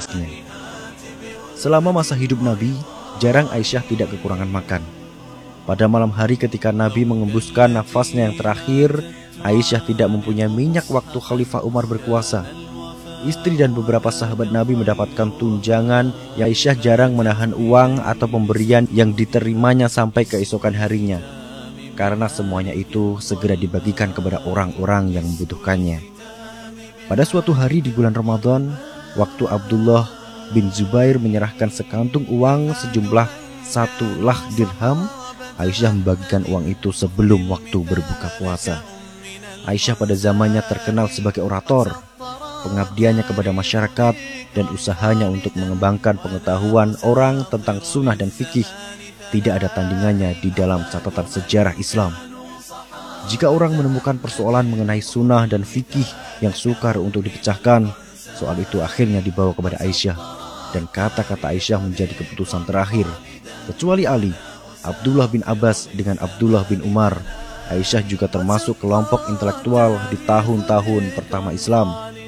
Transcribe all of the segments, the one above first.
nafasnya. Selama masa hidup Nabi, jarang Aisyah tidak kekurangan makan. Pada malam hari ketika Nabi mengembuskan nafasnya yang terakhir, Aisyah tidak mempunyai minyak waktu Khalifah Umar berkuasa. Istri dan beberapa sahabat Nabi mendapatkan tunjangan yang Aisyah jarang menahan uang atau pemberian yang diterimanya sampai keesokan harinya, karena semuanya itu segera dibagikan kepada orang-orang yang membutuhkannya. Pada suatu hari di bulan Ramadan, waktu Abdullah bin Zubair menyerahkan sekantung uang sejumlah 1 dirham, Aisyah membagikan uang itu sebelum waktu berbuka puasa. Aisyah pada zamannya terkenal sebagai orator. Pengabdiannya kepada masyarakat dan usahanya untuk mengembangkan pengetahuan orang tentang sunnah dan fikih tidak ada tandingannya di dalam catatan sejarah Islam. Jika orang menemukan persoalan mengenai sunnah dan fikih yang sukar untuk dipecahkan, soal itu akhirnya dibawa kepada Aisyah, dan kata-kata Aisyah menjadi keputusan terakhir. Kecuali Ali, Abdullah bin Abbas dengan Abdullah bin Umar, Aisyah juga termasuk kelompok intelektual di tahun-tahun pertama Islam.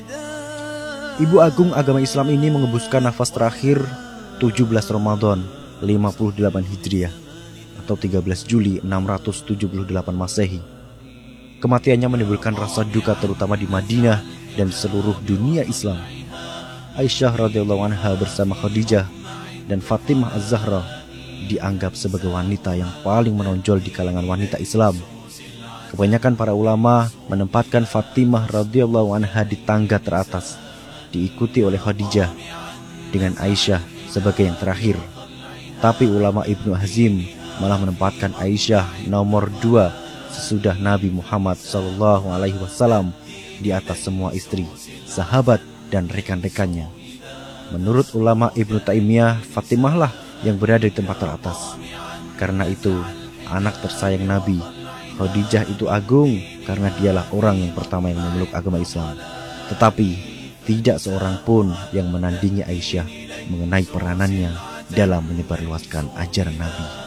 Ibu agung agama Islam ini mengembuskan nafas terakhir 17 Ramadan 58 Hijriah atau 13 Juli 678 Masehi. Kematiannya menimbulkan rasa duka terutama di Madinah dan seluruh dunia Islam. Aisyah radhiyallahu anha bersama Khadijah dan Fatimah Az-Zahra dianggap sebagai wanita yang paling menonjol di kalangan wanita Islam. Kebanyakan para ulama menempatkan Fatimah radhiyallahu anha di tangga teratas, diikuti oleh Khadijah dengan Aisyah sebagai yang terakhir. Tapi ulama Ibnu Hazim malah menempatkan Aisyah nomor 2 sesudah Nabi Muhammad SAW di atas semua istri, sahabat, dan rekan-rekannya. Menurut ulama Ibnu Taimiyah, Fatimah lah yang berada di tempat teratas. Karena itu, anak tersayang Nabi, Khadijah itu agung karena dialah orang yang pertama yang memeluk agama Islam. Tetapi tidak seorang pun yang menandingi Aisyah mengenai peranannya dalam menyebarluaskan ajaran Nabi.